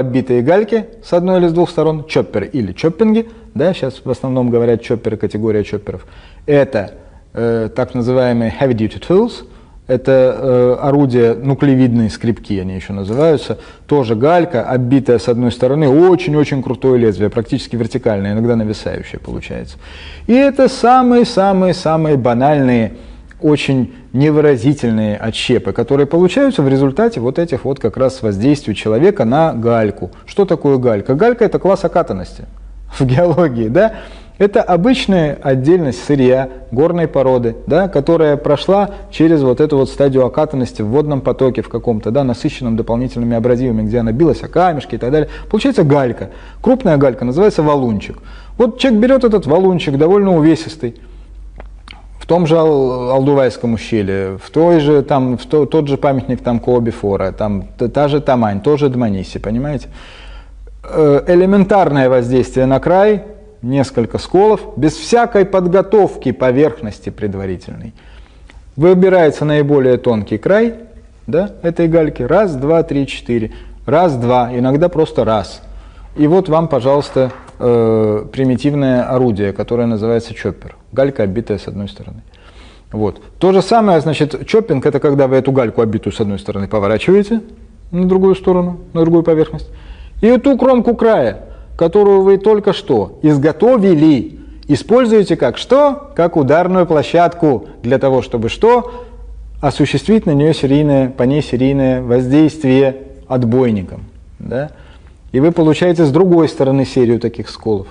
оббитые гальки с одной или с двух сторон, чопперы или чоппинги, да, сейчас в основном говорят чопперы, категория чопперов, это так называемые heavy duty tools, это орудия, нуклеевидные скребки они еще называются, тоже галька, оббитая с одной стороны, очень-очень крутое лезвие, практически вертикальное, иногда нависающее получается. И это самые-самые-самые банальные, очень невыразительные отщепы, которые получаются в результате вот этих вот как раз воздействий человека на гальку. Что такое галька? Галька — это класс окатанности в геологии, да? Это обычная отдельность сырья, горной породы, да, которая прошла через вот эту вот стадию окатанности в водном потоке в каком-то, да, насыщенном дополнительными абразивами, где она билась о камешки и так далее. Получается галька. Крупная галька называется валунчик. Вот человек берет этот валунчик, довольно увесистый, в том же Алдувайском ущелье, в тот же памятник там Кообифора, там та же Тамань, тоже Дманиси, понимаете? Элементарное воздействие на край, несколько сколов, без всякой подготовки поверхности предварительной. Выбирается наиболее тонкий край, да, этой гальки. Раз, два, три, четыре. Раз, два, иногда просто раз. И вот вам, пожалуйста, примитивное орудие, которое называется чоппер. Галька, оббитая с одной стороны. Вот. То же самое, значит, чоппинг — это когда вы эту гальку, оббитую с одной стороны, поворачиваете на другую сторону, на другую поверхность. И эту кромку края, которую вы только что изготовили, используете как что? Как ударную площадку для того, чтобы что? Осуществить на нее по ней серийное воздействие отбойником. Да? И вы получаете с другой стороны серию таких сколов.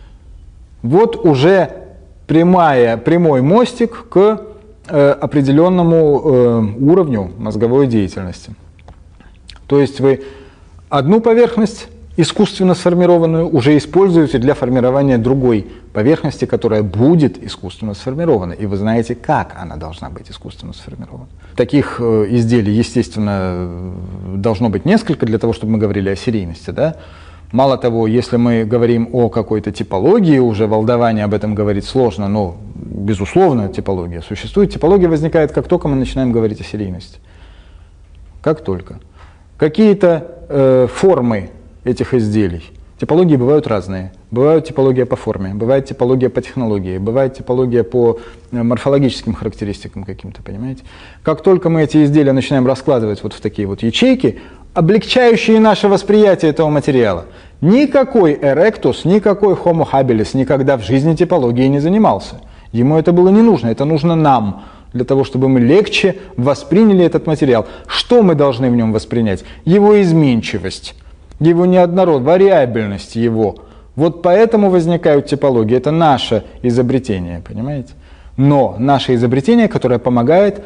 Вот уже прямой мостик к определенному уровню мозговой деятельности. То есть вы одну поверхность, искусственно сформированную, уже используете для формирования другой поверхности, которая будет искусственно сформирована. И вы знаете, как она должна быть искусственно сформирована. Таких изделий, естественно, должно быть несколько для того, чтобы мы говорили о серийности. Да? Мало того, если мы говорим о какой-то типологии, уже волдование об этом говорить сложно, но, безусловно, типология существует. Типология возникает, как только мы начинаем говорить о серийности. Как только. Какие-то формы этих изделий. Типологии бывают разные. Бывает типология по форме, бывает типология по технологии, бывает типология по морфологическим характеристикам каким-то, понимаете? Как только мы эти изделия начинаем раскладывать вот в такие вот ячейки, облегчающие наше восприятие этого материала, никакой эректус, никакой homo habilis никогда в жизни типологией не занимался. Ему это было не нужно, это нужно нам, для того, чтобы мы легче восприняли этот материал. Что мы должны в нем воспринять? Его изменчивость, его неоднородность, вариабельность его. Вот поэтому возникают типологии. Это наше изобретение, понимаете? Но наше изобретение, которое помогает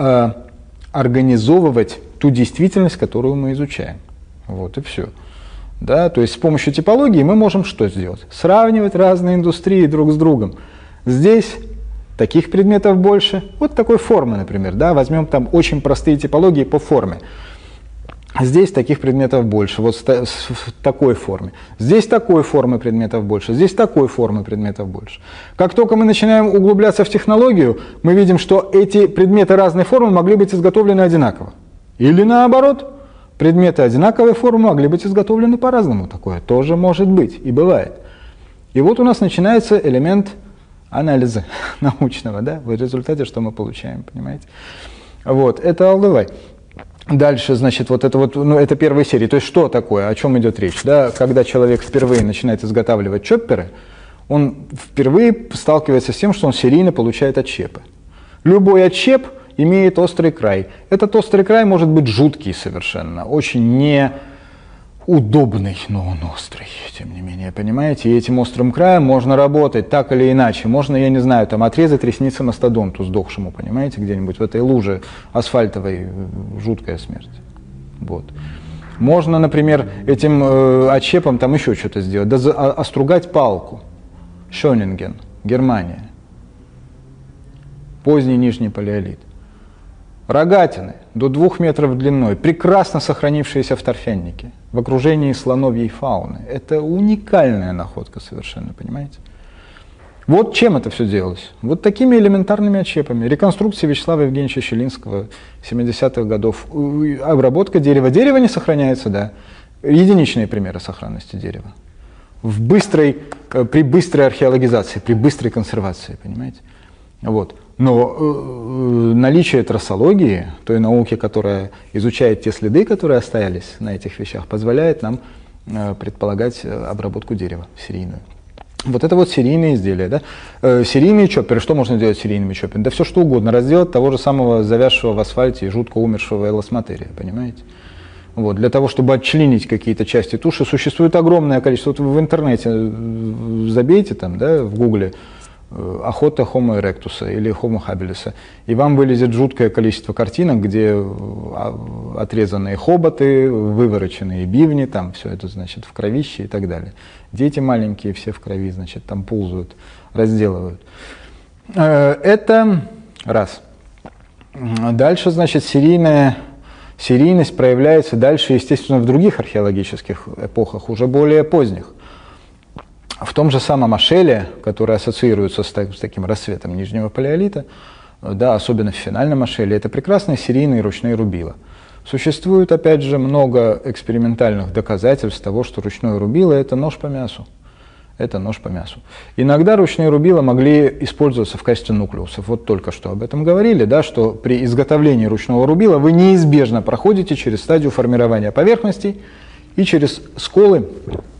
организовывать ту действительность, которую мы изучаем. Вот и все. Да? То есть с помощью типологии мы можем что сделать? Сравнивать разные индустрии друг с другом. Здесь таких предметов больше. Вот такой формы, например. Да? Возьмем там очень простые типологии по форме. Здесь таких предметов больше, вот в такой форме. Здесь такой формы предметов больше, здесь такой формы предметов больше. Как только мы начинаем углубляться в технологию, мы видим, что эти предметы разной формы могли быть изготовлены одинаково. Или наоборот, предметы одинаковой формы могли быть изготовлены по-разному. Такое тоже может быть и бывает. И вот у нас начинается элемент анализа научного, да, в результате что мы получаем, понимаете? Вот, это Алдувай. Дальше, значит, вот это вот, ну, это первая серия. То есть что такое, о чем идет речь? Да? Когда человек впервые начинает изготавливать чопперы, он впервые сталкивается с тем, что он серийно получает отщепы. Любой отщеп имеет острый край. Этот острый край может быть жуткий совершенно, очень неудобный, но он острый, тем не менее, понимаете? И этим острым краем можно работать так или иначе. Можно, я не знаю, там отрезать ресницы мастодонту сдохшему, понимаете, где-нибудь в этой луже асфальтовой, жуткая смерть. Вот. Можно, например, этим отщепом там еще что-то сделать, да остругать палку. Шонинген, Германия. Поздний нижний палеолит. Рогатины до 2 метров длиной, прекрасно сохранившиеся в торфяннике, в окружении слоновьей фауны. Это уникальная находка совершенно, понимаете? Вот чем это все делалось? Вот такими элементарными отщепами. Реконструкция Вячеслава Евгеньевича Щелинского 70-х годов. Обработка дерева. Дерево не сохраняется, да. единичные примеры сохранности дерева. При быстрой археологизации, при быстрой консервации, понимаете? Вот. Но наличие трассологии, той науки, которая изучает те следы, которые остались на этих вещах, позволяет нам предполагать обработку дерева серийную. Вот это вот серийные изделия. Да? Серийные чопперы. Что можно делать серийными чопперами? Да все что угодно. Разделать того же самого завязшего в асфальте и жутко умершего элосматерия, понимаете? Вот. Для того, чтобы отчленить какие-то части туши, существует огромное количество. Вот вы в интернете забейте там, да, в гугле охота Homo erectus или Homo habilis, и вам вылезет жуткое количество картинок, где отрезанные хоботы, вывороченные бивни, там все это, значит, в кровище и так далее. Дети маленькие, все в крови, значит, там ползают, разделывают. Это раз. Дальше, значит, серийность проявляется дальше, естественно, в других археологических эпохах, уже более поздних. В том же самом Ашеле, который ассоциируется с таким рассветом Нижнего палеолита, да, особенно в финальном Ашеле, это прекрасные серийные ручные рубила. Существует, опять же, много экспериментальных доказательств того, что ручное рубило – это нож по мясу. Это нож по мясу. Иногда ручные рубила могли использоваться в качестве нуклеусов. Вот только что об этом говорили, да, что при изготовлении ручного рубила вы неизбежно проходите через стадию формирования поверхностей и через сколы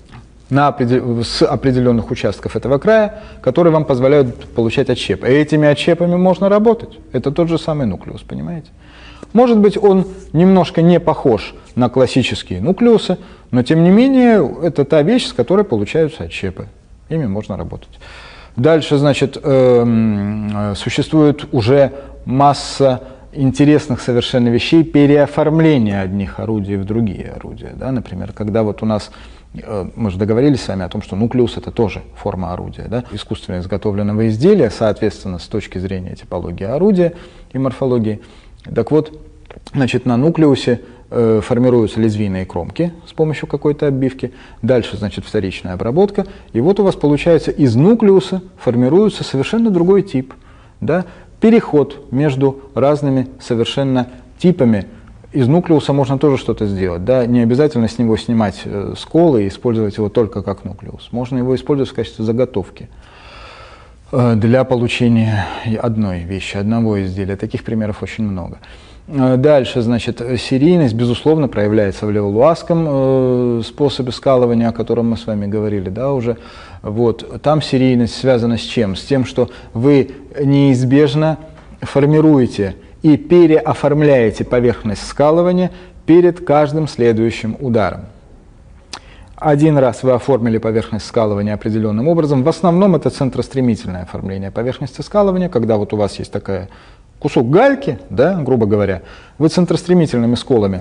с определенных участков этого края, которые вам позволяют получать отщепы. И этими отщепами можно работать. Это тот же самый нуклеус, понимаете? Может быть, он немножко не похож на классические нуклеусы, но тем не менее это та вещь, с которой получаются отщепы. Ими можно работать. Дальше, значит, существует уже масса интересных совершенно вещей переоформления одних орудий в другие орудия. Да? Например, когда вот у нас, мы же договорились с вами о том, что нуклеус – это тоже форма орудия, да? Искусственно изготовленного изделия, соответственно, с точки зрения типологии орудия и морфологии. Так вот, значит, на нуклеусе формируются лезвийные кромки с помощью какой-то оббивки, дальше, значит, вторичная обработка, и вот у вас получается из нуклеуса формируется совершенно другой тип, да? Переход между разными совершенно типами. Из нуклеуса можно тоже что-то сделать, да? Не обязательно с него снимать сколы и использовать его только как нуклеус. Можно его использовать в качестве заготовки для получения одной вещи, одного изделия. Таких примеров очень много. Дальше, значит, серийность, безусловно, проявляется в левалуазском способе скалывания, о котором мы с вами говорили, да, уже. Вот. Там серийность связана с чем? С тем, что вы неизбежно формируете и переоформляете поверхность скалывания перед каждым следующим ударом. Один раз вы оформили поверхность скалывания определенным образом. В основном это центростремительное оформление поверхности скалывания, когда вот у вас есть такая кусок гальки, да, грубо говоря, вы центростремительными сколами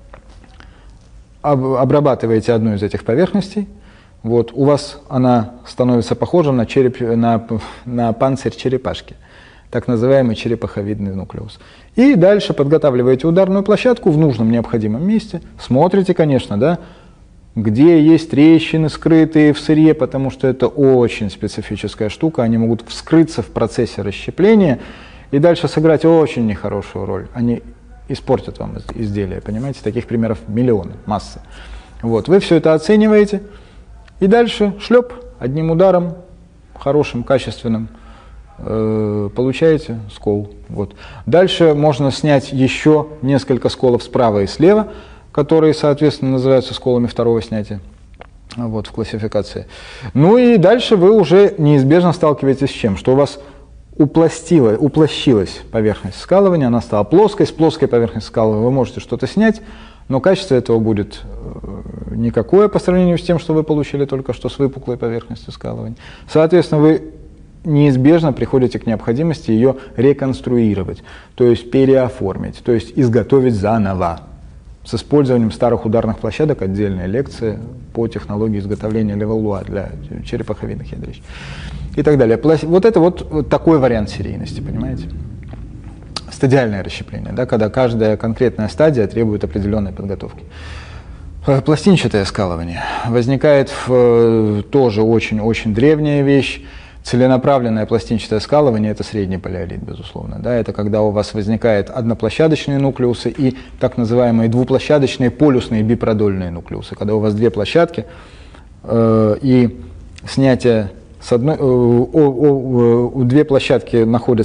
обрабатываете одну из этих поверхностей, вот, у вас она становится похожа на панцирь черепашки, так называемый черепаховидный нуклеус. И дальше подготавливаете ударную площадку в нужном необходимом месте, смотрите, конечно, да, где есть трещины, скрытые в сырье, потому что это очень специфическая штука, они могут вскрыться в процессе расщепления и дальше сыграть очень нехорошую роль. Они испортят вам изделие, понимаете? Таких примеров миллионы, масса. Вот. Вы все это оцениваете, и дальше шлеп, одним ударом, хорошим, качественным, получаете скол. Вот. Дальше можно снять еще несколько сколов справа и слева, которые, соответственно, называются сколами второго снятия, вот, в классификации. Ну и дальше вы уже неизбежно сталкиваетесь с чем? Что у вас уплощилась поверхность скалывания, она стала плоской. С плоской поверхности скалывания вы можете что-то снять, но качество этого будет никакое по сравнению с тем, что вы получили только что с выпуклой поверхностью скалывания. Соответственно, вы неизбежно приходите к необходимости ее реконструировать, то есть переоформить, то есть изготовить заново. С использованием старых ударных площадок, отдельная лекция по технологии изготовления левалуа для черепаховидных ядрищ и так далее. Вот это вот такой вариант серийности, понимаете? Стадиальное расщепление, да, когда каждая конкретная стадия требует определенной подготовки. Пластинчатое скалывание возникает тоже очень-очень древняя вещь. Целенаправленное пластинчатое скалывание – это средний палеолит, безусловно. Да? Это когда у вас возникают одноплощадочные нуклеусы и так называемые двуплощадочные полюсные бипродольные нуклеусы, когда у вас две площадки и снятие с одной, две площадки находятся